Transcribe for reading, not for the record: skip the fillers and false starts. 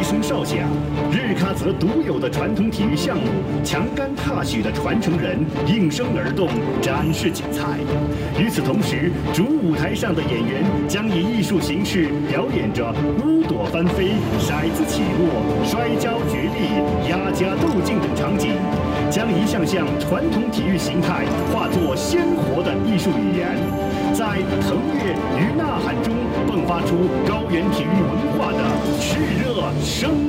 声哨响，日喀则独有的传统体育项目强杆踏雪的传承人应声而动，展示精彩。与此同时，主舞台上的演员将以艺术形式表演着屋朵翻飞、骰子起落、摔跤角力、压家斗劲等场景，将一项项传统体育形态化作鲜活的艺术语言，在腾跃与呐喊中迸发出高原体育文化的炽热生